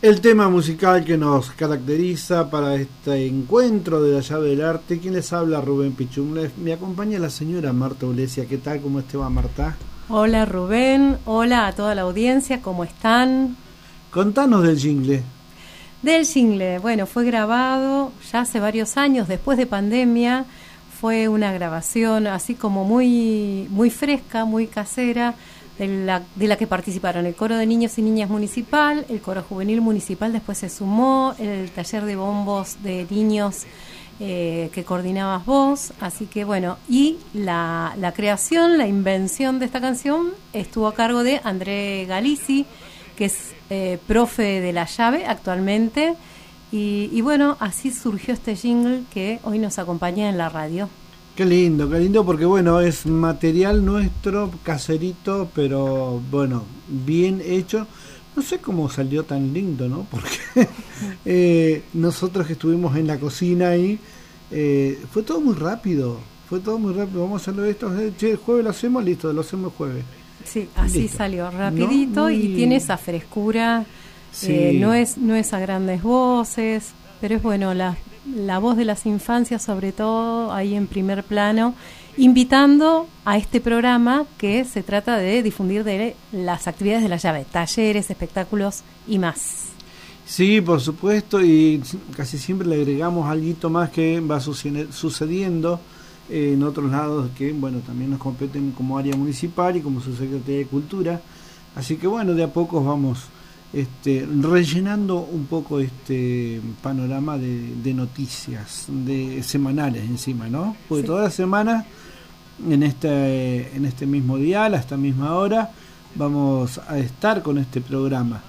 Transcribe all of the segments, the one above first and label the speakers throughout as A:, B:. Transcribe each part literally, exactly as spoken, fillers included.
A: El tema musical que nos caracteriza para este encuentro de la llave del arte. ¿Quién les habla? Rubén Pichum. Me acompaña la señora Marta Ulesia. ¿Qué tal? ¿Cómo te va, Marta?
B: Hola, Rubén. Hola a toda la audiencia. ¿Cómo están?
A: Contanos del jingle.
B: Del jingle. Bueno, fue grabado ya hace varios años, después de pandemia. Fue una grabación así como muy, muy fresca, muy casera, de la, de la que participaron el coro de niños y niñas municipal, el coro juvenil municipal después se sumó, el taller de bombos de niños eh, que coordinabas vos, así que bueno, y la, la creación, la invención de esta canción estuvo a cargo de André Galici, que es eh, profe de La Llave actualmente, y, y bueno, así surgió este jingle que hoy nos acompaña en la radio.
A: Qué lindo, qué lindo, porque bueno, es material nuestro, caserito, pero bueno, bien hecho. No sé cómo salió tan lindo, ¿no? Porque eh, nosotros que estuvimos en la cocina ahí, eh, fue todo muy rápido, fue todo muy rápido. Vamos a hacerlo esto, che, el jueves lo hacemos, listo, lo hacemos el jueves.
B: Sí, así listo. Salió, rapidito, ¿no? Muy... y tiene esa frescura, sí. eh, no es no es a grandes voces, pero es bueno, la... la voz de las infancias sobre todo ahí en primer plano, invitando a este programa que se trata de difundir de las actividades de La Llave, talleres, espectáculos y más.
A: Sí, por supuesto, y casi siempre le agregamos algo más que va sucediendo eh, en otros lados que bueno también nos competen como área municipal y como subsecretaría de Cultura, así que bueno, de a poco vamos Este, rellenando un poco este panorama de, de noticias de semanales encima, ¿no? Porque sí. Toda la semana en este en este mismo día, a esta misma hora, vamos a estar con este programa.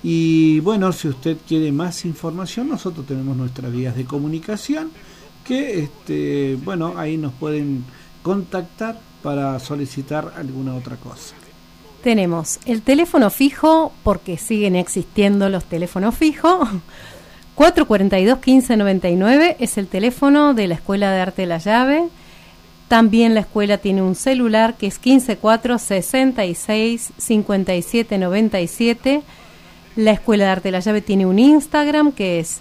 A: Y bueno, si usted quiere más información, nosotros tenemos nuestras vías de comunicación que este bueno, ahí nos pueden contactar para solicitar alguna otra cosa.
B: Tenemos el teléfono fijo, porque siguen existiendo los teléfonos fijos. cuatro cuatro dos, uno cinco nueve nueve es el teléfono de la Escuela de Arte de La Llave. También la escuela tiene un celular que es uno cinco cuatro, seis seis, cinco siete nueve siete. La Escuela de Arte de La Llave tiene un Instagram que es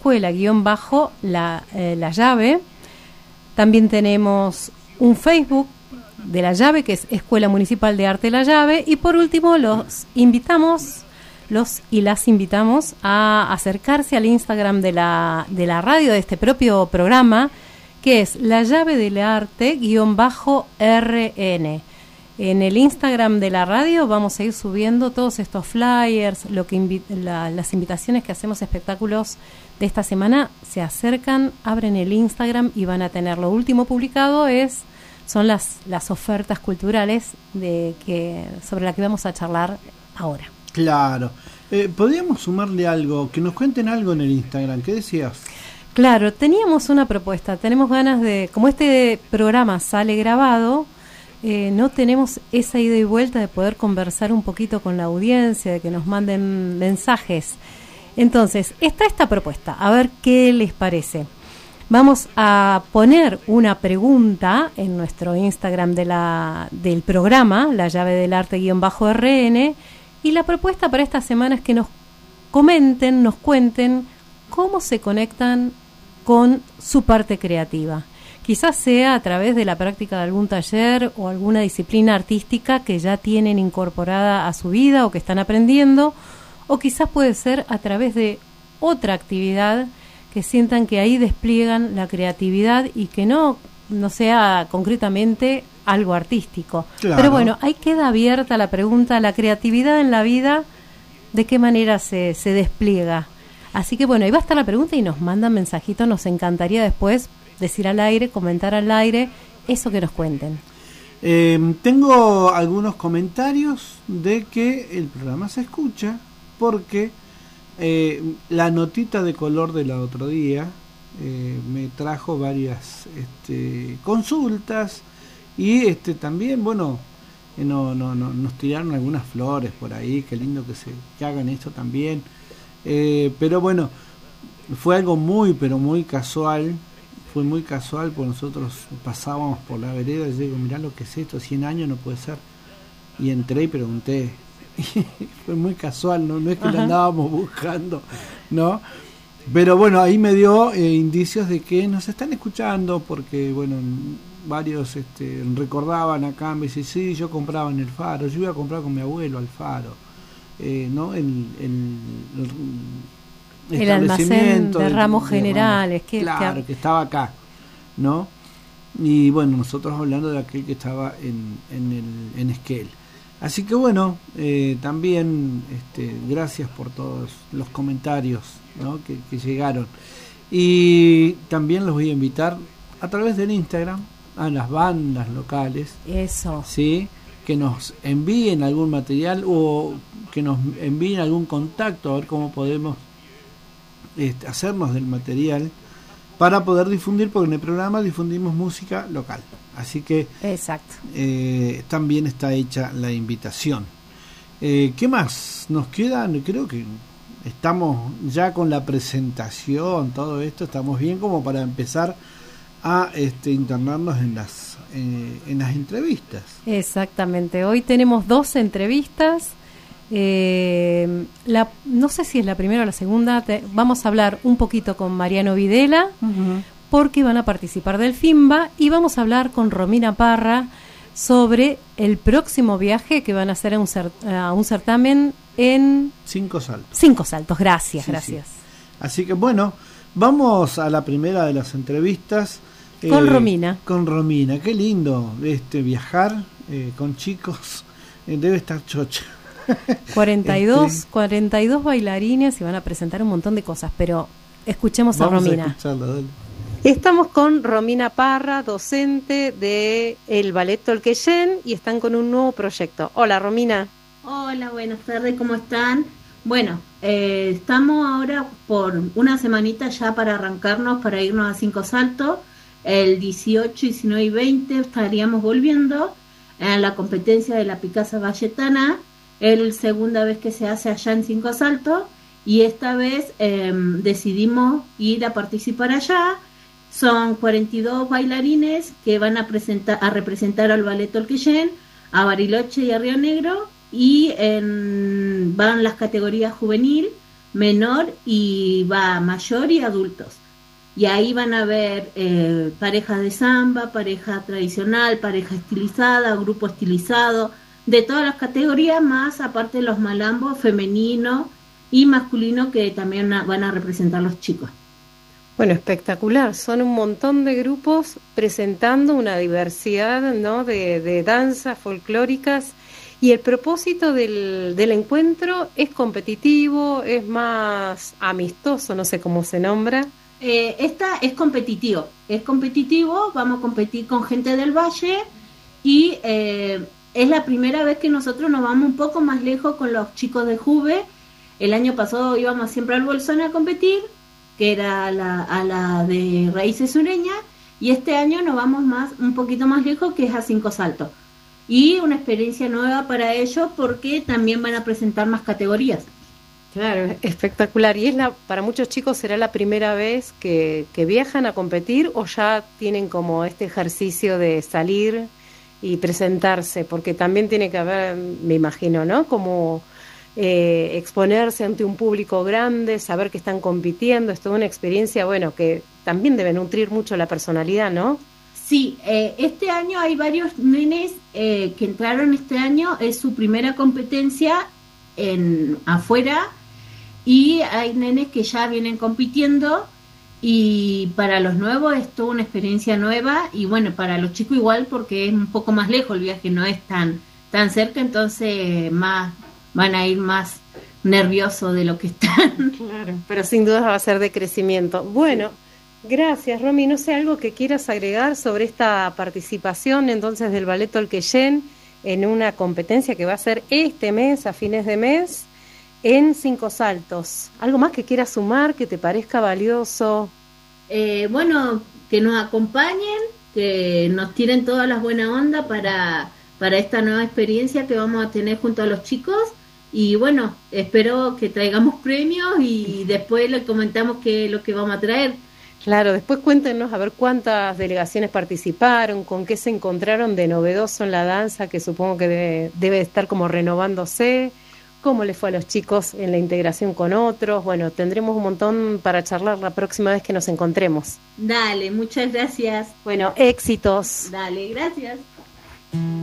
B: escuela-la eh, La Llave. También tenemos un Facebook de La Llave, que es Escuela Municipal de Arte La Llave, y por último los invitamos, los y las invitamos a acercarse al Instagram de la, de la radio, de este propio programa, que es La Llave del Arte guión bajo R N. En el Instagram de la radio vamos a ir subiendo todos estos flyers, lo que invi- la, las invitaciones que hacemos, espectáculos de esta semana, se acercan, abren el Instagram y van a tener lo último publicado es son las, las ofertas culturales de que sobre las que vamos a charlar ahora.
A: Claro. Eh, ¿Podríamos sumarle algo? Que nos cuenten algo en el Instagram. ¿Qué decías?
B: Claro, teníamos una propuesta. Tenemos ganas de... Como este programa sale grabado, eh, no tenemos esa ida y vuelta de poder conversar un poquito con la audiencia, de que nos manden mensajes. Entonces, está esta propuesta. A ver qué les parece. Vamos a poner una pregunta en nuestro Instagram de la, del programa, La Llave del Arte-R N, y la propuesta para esta semana es que nos comenten, nos cuenten cómo se conectan con su parte creativa. Quizás sea a través de la práctica de algún taller o alguna disciplina artística que ya tienen incorporada a su vida o que están aprendiendo, o quizás puede ser a través de otra actividad que sientan que ahí despliegan la creatividad y que no, no sea concretamente algo artístico. Claro. Pero bueno, ahí queda abierta la pregunta, la creatividad en la vida, ¿de qué manera se, se despliega? Así que bueno, ahí va a estar la pregunta y nos mandan mensajitos, nos encantaría después decir al aire, comentar al aire, eso que nos cuenten.
A: Eh, tengo algunos comentarios de que el programa se escucha porque... Eh, la notita de color del otro día eh, me trajo varias este, consultas y este también, bueno, eh, no, no, no, nos tiraron algunas flores por ahí, qué lindo que se que hagan esto también, eh, pero bueno, fue algo muy, pero muy casual, fue muy casual, porque nosotros pasábamos por la vereda y yo digo, mirá lo que es esto, cien años no puede ser, y entré y pregunté, y fue muy casual, no, no es que
B: Ajá.
A: la andábamos buscando, ¿no? Pero bueno, ahí me dio eh, indicios de que nos están escuchando, porque bueno, varios este, recordaban acá, me dicen, sí, yo compraba en el Faro, yo iba a comprar con mi abuelo al Faro, eh, ¿no? El, el, el,
B: el almacén de ramos generales, que,
A: claro,
B: que...
A: que estaba acá, ¿no? Y bueno, nosotros hablando de aquel que estaba en, en, el, en Esquel. Así que bueno, eh, también este, gracias por todos los comentarios, ¿no? que, que llegaron. Y también los voy a invitar a través del Instagram a las bandas locales.
B: Eso.
A: ¿Sí? Que nos envíen algún material o que nos envíen algún contacto a ver cómo podemos este, hacernos del material para poder difundir, porque en el programa difundimos música local. Así que
B: exacto.
A: Eh, también está hecha la invitación. Eh, ¿Qué más nos queda? Creo que estamos ya con la presentación, todo esto, estamos bien como para empezar a este, internarnos en las, eh, en las entrevistas.
B: Exactamente. Hoy tenemos dos entrevistas. Eh, la, no sé si es la primera o la segunda. Te, vamos a hablar un poquito con Mariano Videla, uh-huh. porque van a participar del FIMBA, y vamos a hablar con Romina Parra sobre el próximo viaje que van a hacer a un, cert, a un certamen en...
A: Cinco Saltos.
B: Cinco Saltos, gracias, sí, gracias.
A: Sí. Así que bueno, vamos a la primera de las entrevistas.
B: Con
A: eh,
B: Romina.
A: Con Romina, qué lindo este viajar eh, con chicos, eh, debe estar chocha.
B: cuarenta y dos, este... cuarenta y dos bailarines y van a presentar un montón de cosas, pero escuchemos
A: vamos
B: a Romina.
A: A escucharla, dale.
B: Estamos con Romina Parra, docente de el Ballet Tolqueyen, y están con un nuevo proyecto. Hola, Romina.
C: Hola, buenas tardes, ¿cómo están? Bueno, eh, estamos ahora por una semanita ya para arrancarnos, para irnos a Cinco Saltos. El dieciocho, diecinueve y veinte estaríamos volviendo a la competencia de la Picasa Valletana. Es la segunda vez que se hace allá en Cinco Saltos, y esta vez eh, decidimos ir a participar allá. Son cuarenta y dos bailarines que van a presentar a representar al Ballet Tolqueyen, a Bariloche y a Río Negro, y en, van las categorías juvenil, menor y va mayor y adultos. Y ahí van a ver eh, parejas de samba, pareja tradicional, pareja estilizada, grupo estilizado, de todas las categorías, más aparte de los malambos femenino y masculino que también van a representar los chicos.
B: Bueno, espectacular. Son un montón de grupos presentando una diversidad, ¿no?, de, de danzas folclóricas. Y el propósito del, del encuentro es competitivo, es más amistoso, no sé cómo se nombra.
C: Eh, esta es competitivo, es competitivo, vamos a competir con gente del Valle, y eh, es la primera vez que nosotros nos vamos un poco más lejos con los chicos de Juve. El año pasado íbamos siempre al Bolsón a competir, que era a la, a la de Raíces Sureñas, y este año nos vamos más un poquito más lejos, que es a Cinco Saltos. Y una experiencia nueva para ellos, porque también van a presentar más categorías.
B: Claro, espectacular. ¿Y es la, para muchos chicos será la primera vez que, que viajan a competir, o ya tienen como este ejercicio de salir y presentarse? Porque también tiene que haber, me imagino, ¿no?, como eh, exponerse ante un público grande, saber que están compitiendo, es toda una experiencia, bueno, que también debe nutrir mucho la personalidad, ¿no?
C: Sí, eh, este año hay varios nenes eh, que entraron este año, es su primera competencia en afuera, y hay nenes que ya vienen compitiendo, y para los nuevos es toda una experiencia nueva, y bueno, para los chicos igual, porque es un poco más lejos el viaje, no es tan tan cerca, entonces más van a ir más nerviosos de lo que están.
B: Claro, pero sin duda va a ser de crecimiento. Bueno, gracias, Romy. No sé, algo que quieras agregar sobre esta participación entonces del Ballet Tolqueyen en una competencia que va a ser este mes, a fines de mes, en Cinco Saltos. ¿Algo más que quieras sumar, que te parezca valioso?
C: Eh, bueno, que nos acompañen, que nos tiren todas las buenas ondas para, para esta nueva experiencia que vamos a tener junto a los chicos. Y bueno, espero que traigamos premios y después les comentamos qué es lo que vamos a traer.
B: Claro, después cuéntenos a ver cuántas delegaciones participaron, con qué se encontraron de novedoso en la danza, que supongo que debe, debe estar como renovándose, cómo les fue a los chicos en la integración con otros. Bueno, tendremos un montón para charlar la próxima vez que nos encontremos.
C: Dale, muchas gracias.
B: Bueno, éxitos.
C: Dale, gracias.